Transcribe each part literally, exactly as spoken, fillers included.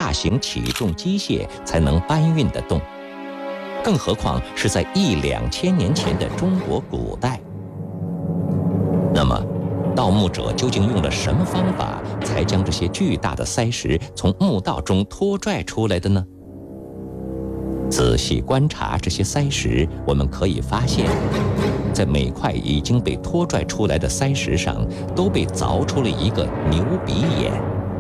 大型起重机械才能搬运得动，更何况是在一两千年前的中国古代。那么，盗墓者究竟用了什么方法，才将这些巨大的塞石从墓道中拖拽出来的呢？仔细观察这些塞石，我们可以发现，在每块已经被拖拽出来的塞石上，都被凿出了一个牛鼻眼。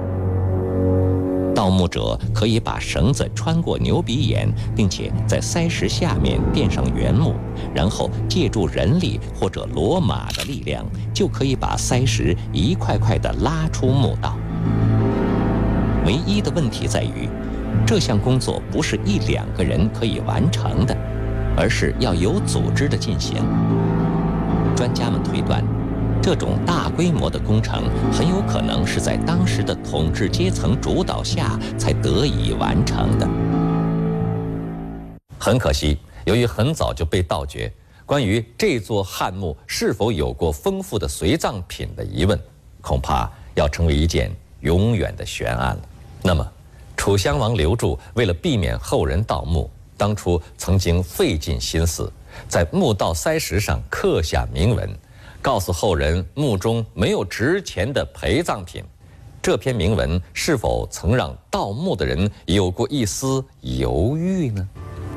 盗墓者可以把绳子穿过牛鼻眼，并且在塞石下面垫上原木，然后借助人力或者骡马的力量，就可以把塞石一块块地拉出墓道。唯一的问题在于，这项工作不是一两个人可以完成的，而是要有组织的进行。专家们推断，这种大规模的工程很有可能是在当时的统治阶层主导下才得以完成的。很可惜，由于很早就被盗掘，关于这座汉墓是否有过丰富的随葬品的疑问，恐怕要成为一件永远的悬案了。那么，楚襄王刘柱为了避免后人盗墓，当初曾经费尽心思，在墓道塞石上刻下铭文，告诉后人墓中没有值钱的陪葬品。这篇铭文是否曾让盗墓的人有过一丝犹豫呢？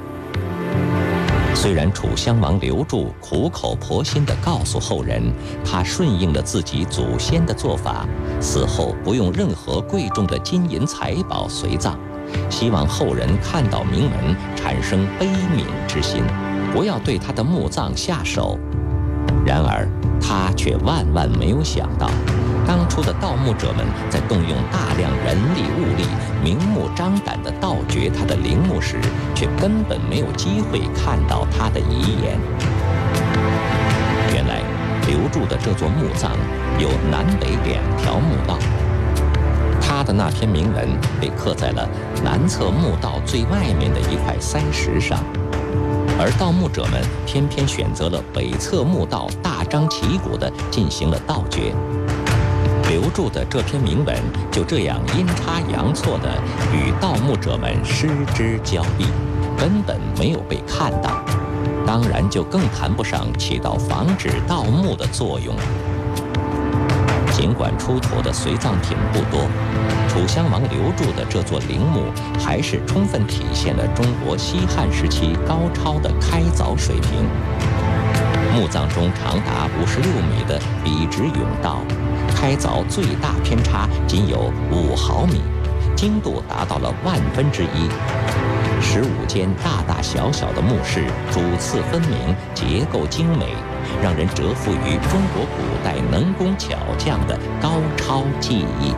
虽然楚襄王刘柱苦口婆心地告诉后人，他顺应了自己祖先的做法，死后不用任何贵重的金银财宝随葬，希望后人看到铭文产生悲悯之心，不要对他的墓葬下手。然而他却万万没有想到，当初的盗墓者们在动用大量人力物力，明目张胆地盗掘他的陵墓时，却根本没有机会看到他的遗言。原来刘柱的这座墓葬有南北两条墓道，他的那篇铭文被刻在了南侧墓道最外面的一块塞石上，而盗墓者们偏偏选择了北侧墓道，大张旗鼓地进行了盗掘。刘柱的这篇铭文就这样阴差阳错地与盗墓者们失之交臂，根本没有被看到，当然就更谈不上起到防止盗墓的作用。尽管出土的随葬品不多，楚襄王刘柱的这座陵墓还是充分体现了中国西汉时期高超的开凿水平。墓葬中长达五十六米的笔直甬道，开凿最大偏差仅有五毫米，精度达到了万分之一。十五间大大小小的墓室，主次分明，结构精美，让人折服于中国古代能工巧匠的高超技艺。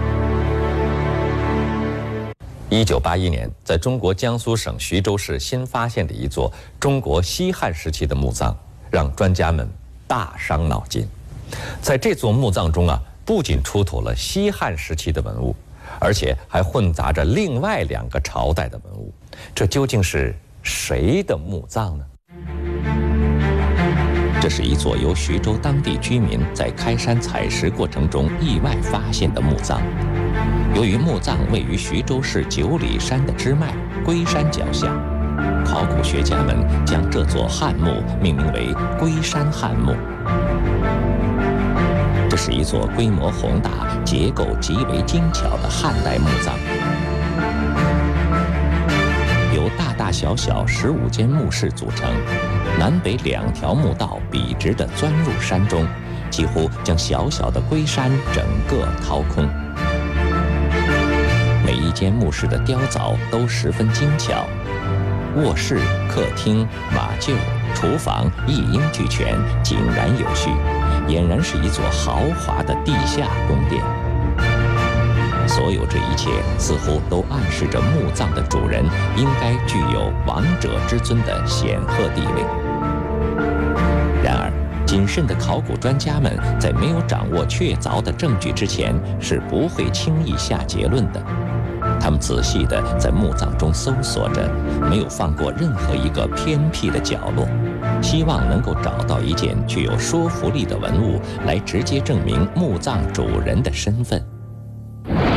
一九八一年，在中国江苏省徐州市新发现的一座中国西汉时期的墓葬，让专家们大伤脑筋。在这座墓葬中啊，不仅出土了西汉时期的文物，而且还混杂着另外两个朝代的文物。这究竟是谁的墓葬呢？这是一座由徐州当地居民在开山采石过程中意外发现的墓葬。由于墓葬位于徐州市九里山的支脉龟山脚下，考古学家们将这座汉墓命名为龟山汉墓。这是一座规模宏大、结构极为精巧的汉代墓葬，由大大小小十五间墓室组成，南北两条墓道笔直地钻入山中，几乎将小小的龟山整个掏空。每一间墓室的雕凿都十分精巧，卧室、客厅、马厩、厨房一应俱全，井然有序，俨然是一座豪华的地下宫殿。所有这一切似乎都暗示着墓葬的主人应该具有王者之尊的显赫地位。然而，谨慎的考古专家们在没有掌握确凿的证据之前，是不会轻易下结论的。他们仔细地在墓葬中搜索着，没有放过任何一个偏僻的角落，希望能够找到一件具有说服力的文物，来直接证明墓葬主人的身份。